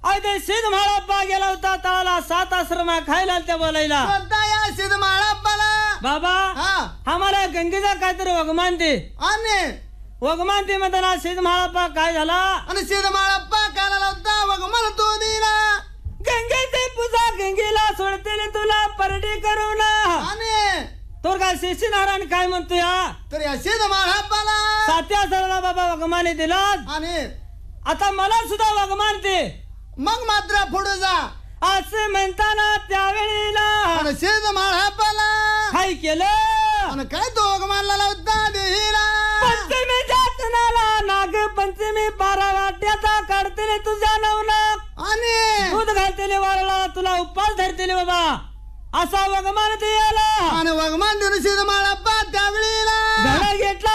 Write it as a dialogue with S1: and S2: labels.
S1: अरे सिद्ध माळप्पा गेला होता तळाला 7 आश्रमा खायला त्या बोलायला
S2: या सिद्ध माळप्पाला
S1: बाबा आम्हाला गंगेचा काहीतरी वगमान दे
S2: आणि
S1: वगमान दे म्हणताना सिद्ध माळप्पा काय झाला
S2: आणि सिद्ध माळप्पा काला होता वगमान तो दिला
S1: गंगेची पूजा गंगेला सोडते तुला परडी करून
S2: आणि
S1: तोर काय शिशी नारायण काय म्हणतो या
S2: तर या सिद्ध माळप्पाला
S1: 7 आश्रमाला बाबा वगमाने दिला
S2: आणि
S1: आता मला सुद्धा वगमान दे
S2: मग मात्र पुढे जा
S1: असे म्हणताना त्यावेळेला
S2: आणि सिद्ध माळप्पाला
S1: काय केलं
S2: आणि काय तो वगमानला होता देहीला
S1: पंचमी जातनाला नाग पंचमी 12 वाट्याचा काढतेले तुझ्या नवनाक
S2: आणि
S1: दूध घालतेले वारला तुला उपास धरतेले बाबा असा वगमान द्यायला
S2: आणि वगमान देऊन सिद्ध माळप्पा त्यावेळेला
S1: घडा घेतला